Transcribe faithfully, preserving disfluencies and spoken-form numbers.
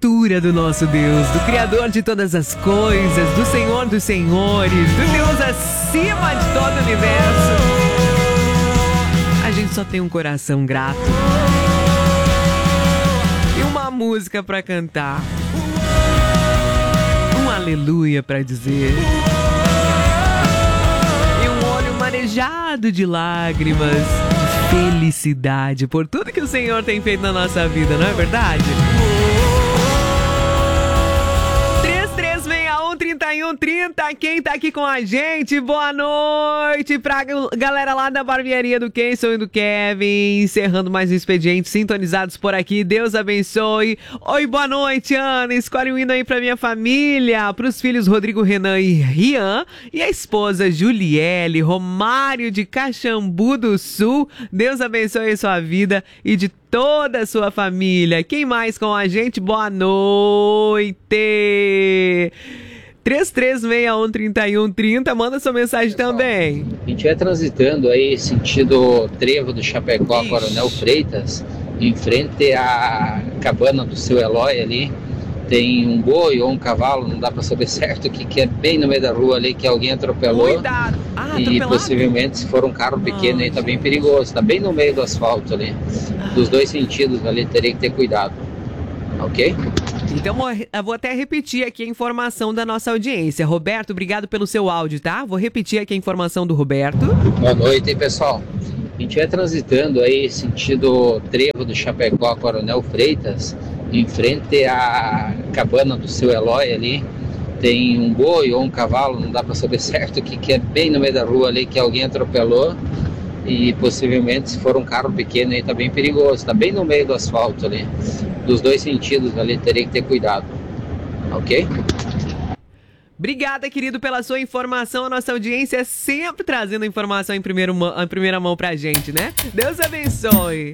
criatura do nosso Deus, do Criador de todas as coisas, do Senhor dos Senhores, do Deus acima de todo o universo. A gente só tem um coração grato e uma música pra cantar, um aleluia pra dizer, e um olho marejado de lágrimas, de felicidade por tudo que o Senhor tem feito na nossa vida, não é verdade? trinta e um trinta, quem tá aqui com a gente? Boa noite pra galera lá da barbearia do Kenson e do Kevin, encerrando mais um expediente, sintonizados por aqui, Deus abençoe. Oi, boa noite, Ana, escolhe um hino aí pra minha família, pros filhos Rodrigo, Renan e Rian, e a esposa Juliele, Romário de Caxambu do Sul. Deus abençoe a sua vida e de toda a sua família. Quem mais com a gente? Boa noite! três três seis um, três um três zero, manda sua mensagem. Pessoal, também. A gente vai transitando aí sentido Trevo do Chapecó, Ixi. Coronel Freitas, em frente à cabana do seu Eloy ali, tem um boi ou um cavalo, não dá pra saber certo, que, que é bem no meio da rua ali, que alguém atropelou. Cuidado! Ah, e atropelado? Possivelmente, se for um carro pequeno ah, aí, tá bem perigoso, tá bem no meio do asfalto ali, ah. dos dois sentidos ali, teria que ter cuidado. Ok? Então eu vou até repetir aqui a informação da nossa audiência. Roberto, obrigado pelo seu áudio, tá? Vou repetir aqui a informação do Roberto. Boa noite, pessoal. A gente vai transitando aí sentido Trevo do Chapecó, Coronel Freitas, em frente à cabana do seu Eloy ali, tem um boi ou um cavalo, não dá pra saber certo, que, que é bem no meio da rua ali, que alguém atropelou. E possivelmente, se for um carro pequeno aí, tá bem perigoso, tá bem no meio do asfalto ali, dos dois sentidos ali, teria que ter cuidado, ok? Obrigada, querido, pela sua informação. A nossa audiência é sempre trazendo informação em, primeiro, em primeira mão pra gente, né? Deus abençoe.